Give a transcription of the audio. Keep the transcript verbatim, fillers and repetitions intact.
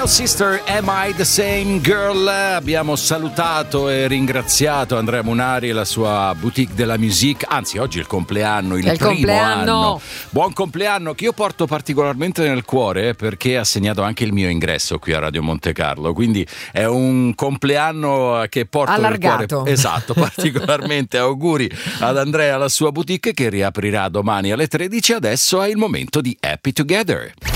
Tell Sister, Am I the Same Girl? Abbiamo salutato e ringraziato Andrea Munari e la sua boutique della musique. Anzi, oggi è il compleanno, il, il primo compleanno. anno. Buon compleanno, che io porto particolarmente nel cuore, perché ha segnato anche il mio ingresso qui a Radio Monte Carlo. Quindi è un compleanno che porto allargato. Nel cuore. Esatto, particolarmente auguri ad Andrea, alla sua boutique che riaprirà domani alle tredici. Adesso è il momento di Happy Together.